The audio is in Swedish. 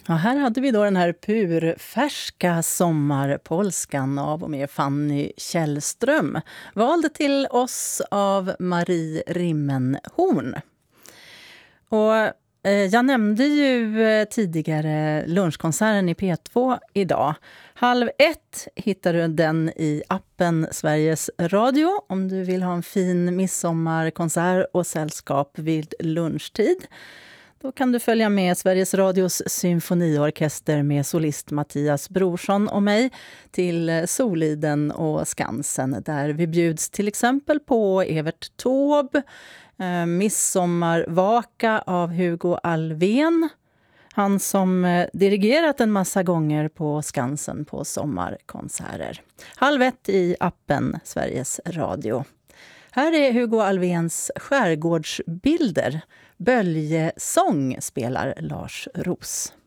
Ja, här hade vi då den här purfärska sommarpolskan av och med Fanny Källström, vald till oss av Marie Rimmenhorn. Och jag nämnde ju tidigare lunchkonserten i P2 idag. 12:30 hittar du den i appen Sveriges Radio om du vill ha en fin midsommarkonsert och sällskap vid lunchtid. Då kan du följa med Sveriges Radios symfoniorkester med solist Mattias Brorsson och mig till Soliden och Skansen, där vi bjuds till exempel på Evert Taube, Midsommarvaka av Hugo Alfvén, han som dirigerat en massa gånger på Skansen på sommarkonserter. 12:30 i appen Sveriges Radio. Här är Hugo Alfvéns skärgårdsbilder. Böljesång spelar Lars Roos.